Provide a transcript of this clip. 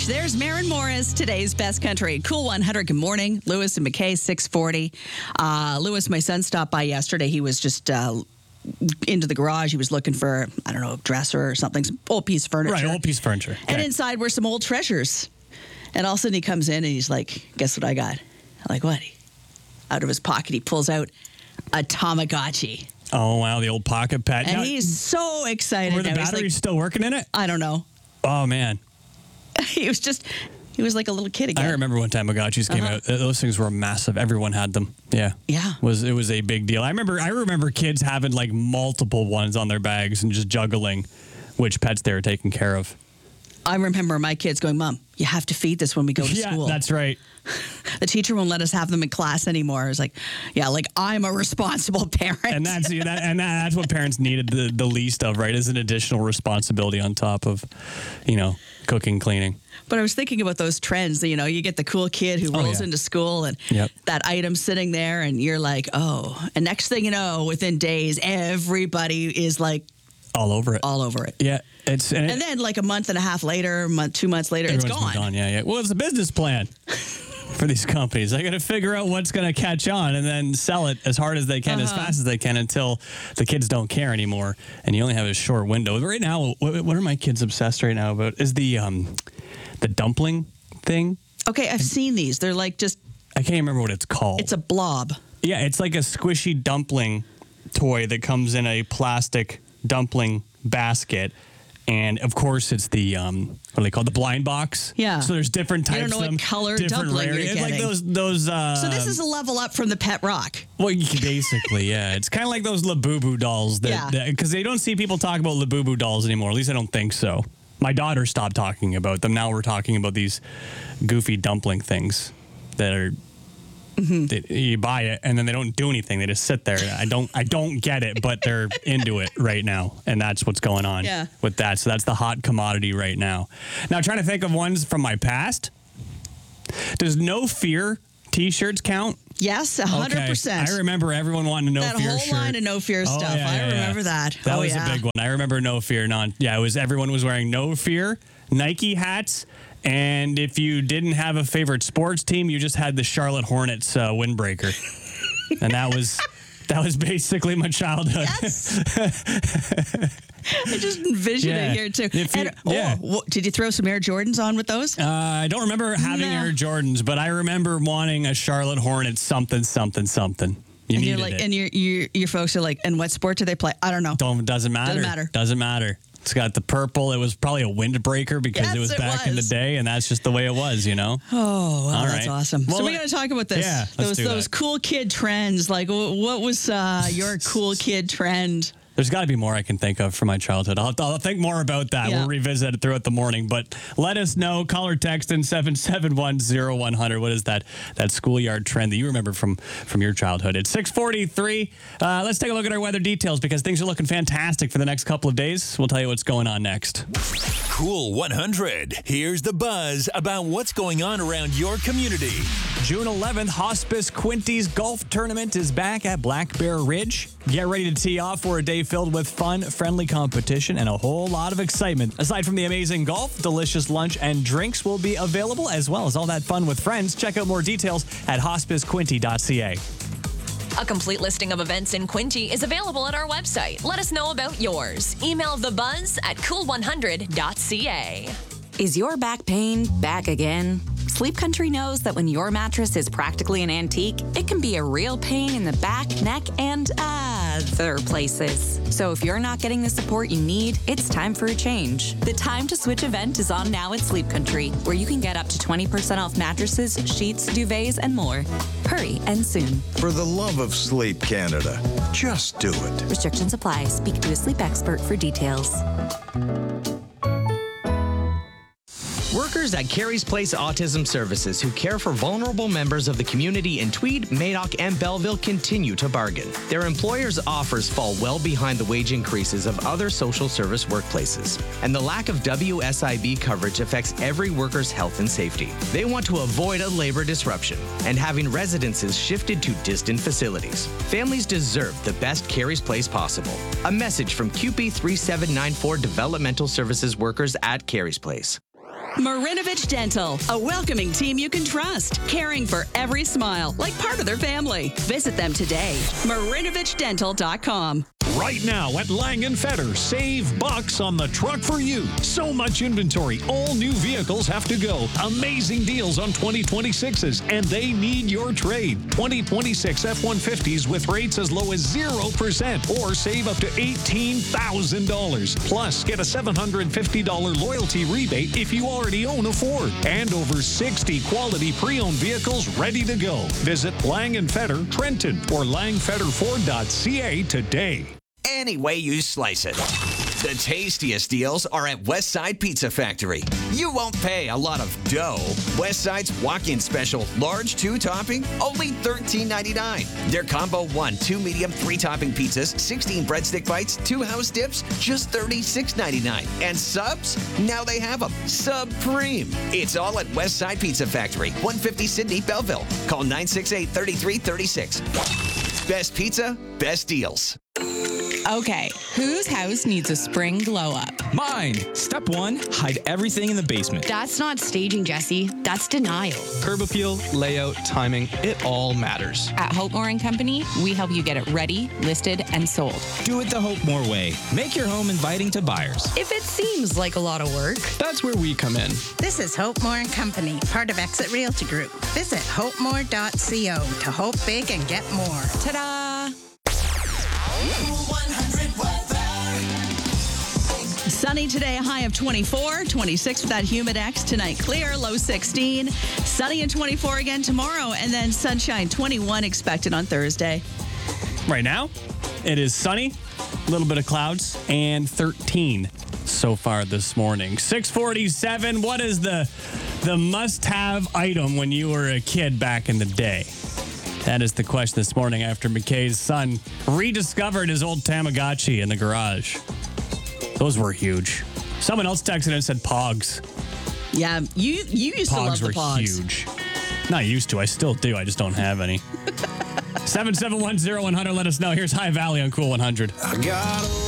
There's Maren Morris, today's best country. Cool 100. Good morning. Lewis and McKay, 640. Lewis, my son, stopped by yesterday. He was just into the garage. He was looking for, I don't know, a dresser or something, some old piece of furniture. Right, old piece of furniture. And Okay. inside were some old treasures. And all of a sudden he comes in and he's like, guess what I got? I'm like, what? Out of his pocket, he pulls out a Tamagotchi. Oh, wow, the old pocket pet. And Now, he's so excited. were the now. He's batteries like, still working in it? I don't know. Oh, man. He was like a little kid again. I remember when Tamagotchis came out. Those things were massive. Everyone had them. Yeah. Yeah. It was a big deal. I remember kids having like multiple ones on their bags and just juggling which pets they were taking care of. I remember my kids going, Mom, you have to feed this when we go to school. Yeah, that's right. The teacher won't let us have them in class anymore. I was like, yeah, like I'm a responsible parent. And that's what parents needed the least of, right? Is an additional responsibility on top of, cooking, cleaning. But I was thinking about those trends. You get the cool kid who rolls into school and that item sitting there, and you're like, oh. And next thing you know, within days, everybody is like all over it. All over it. Yeah. And then like a month and a half later, 2 months later, it's gone. Yeah. Well, it's a business plan for these companies. They got to figure out what's going to catch on and then sell it as hard as they can, as fast as they can, until the kids don't care anymore. And you only have a short window. Right now, what are my kids obsessed right now about? Is the dumpling thing. Okay, I've seen these. They're like just... I can't remember what it's called. It's a blob. Yeah, it's like a squishy dumpling toy that comes in a plastic dumpling basket. And, of course, it's the, what are they called? The blind box. Yeah. So there's different types of them. You don't know what color different dumpling you're rarities. getting. Like those so this is a level up from the Pet Rock. Well, basically, yeah. It's kind of like those Labubu dolls. Because they don't see people talk about Labubu dolls anymore. At least I don't think so. My daughter stopped talking about them. Now we're talking about these goofy dumpling things that are... you buy it and then they don't do anything. They just sit there. I don't get it, but they're into it right now, and that's what's going on with that. So that's the hot commodity right now. Now, trying to think of ones from my past. Does No Fear T-shirts count? Yes, 100%. Okay. I remember everyone wanting a No Fear shirt. That whole line of No Fear stuff. I remember that. That was a big one. I remember No Fear. Everyone was wearing No Fear, Nike hats. And if you didn't have a favorite sports team, you just had the Charlotte Hornets windbreaker. And that was basically my childhood. Yes. I just envision it here, too. Did you throw some Air Jordans on with those? I don't remember having Air Jordans, but I remember wanting a Charlotte Hornets something. You needed it. And your folks are like, and what sport do they play? I don't know. Doesn't matter. It's got the purple. It was probably a windbreaker because it was back in the day, and that's just the way it was, Oh, wow, that's awesome. Well, so we got to talk about this. Yeah, those cool kid trends. Like, what was your cool kid trend? There's got to be more I can think of from my childhood. I'll think more about that. We'll revisit it throughout the morning. But let us know. Call or text in 771-0100. What is that schoolyard trend that you remember from your childhood? It's 6:43. Let's take a look at our weather details because things are looking fantastic for the next couple of days. We'll tell you what's going on next. Cool 100. Here's the buzz about what's going on around your community. June 11th, Hospice Quinty's Golf Tournament is back at Black Bear Ridge. Get ready to tee off for a day filled with fun, friendly competition and a whole lot of excitement. Aside from the amazing golf, delicious lunch and drinks will be available, as well as all that fun with friends. Check out more details at hospicequinty.ca. A complete listing of events in Quinty is available at our website. Let us know about yours. Email thebuzz@cool100.ca. Is your back pain back again? Sleep Country knows that when your mattress is practically an antique, it can be a real pain in the back, neck, and other places. So if you're not getting the support you need, it's time for a change. The Time to Switch event is on now at Sleep Country, where you can get up to 20% off mattresses, sheets, duvets, and more. Hurry and soon. For the love of Sleep Canada, just do it. Restrictions apply. Speak to a sleep expert for details. Workers at Carey's Place Autism Services who care for vulnerable members of the community in Tweed, Madoc, and Belleville continue to bargain. Their employers' offers fall well behind the wage increases of other social service workplaces, and the lack of WSIB coverage affects every worker's health and safety. They want to avoid a labor disruption and having residences shifted to distant facilities. Families deserve the best Carey's Place possible. A message from QP 3794 Developmental Services Workers at Carey's Place. Marinovich Dental, a welcoming team you can trust, caring for every smile like part of their family. Visit them today. MarinovichDental.com. Right now at Lang & Fetter, save bucks on the truck for you. So much inventory, all new vehicles have to go. Amazing deals on 2026s, and they need your trade. 2026 F-150s with rates as low as 0% or save up to $18,000. Plus, get a $750 loyalty rebate if you already own a Ford. And over 60 quality pre-owned vehicles ready to go. Visit Lang & Fetter, Trenton, or langfetterford.ca today. Any way you slice it. The tastiest deals are at Westside Pizza Factory. You won't pay a lot of dough. Westside's walk-in special, large 2-topping, only $13.99. Their combo 1, 2 medium, 3-topping pizzas, 16 breadstick bites, 2 house dips, just $36.99. And subs? Now they have them. Supreme. It's all at Westside Pizza Factory, 150 Sydney, Belleville. Call 968-3336. Best pizza, best deals. Okay, whose house needs a spring glow up? Mine. Step 1, hide everything in the basement. That's not staging, Jesse. That's denial. Curb appeal, layout, timing, it all matters. At Hope Moore & Company, we help you get it ready, listed, and sold. Do it the Hope Moore way. Make your home inviting to buyers. If it seems like a lot of work, that's where we come in. This is Hope Moore & Company, part of Exit Realty Group. Visit hopemore.co to hope big and get more. Ta-da! Sunny today, a high of 24, 26 with that humid X. Tonight, clear, low 16. Sunny and 24 again tomorrow, and then sunshine 21 expected on Thursday. Right now, it is sunny, a little bit of clouds, and 13 so far this morning. 6:47, what is the must-have item when you were a kid back in the day? That is the question this morning after McKay's son rediscovered his old Tamagotchi in the garage. Those were huge. Someone else texted and said Pogs. Yeah, you used to love the Pogs. Pogs were huge. Not used to. I still do. I just don't have any. 7710100. Let us know. Here's High Valley on Cool 100. I got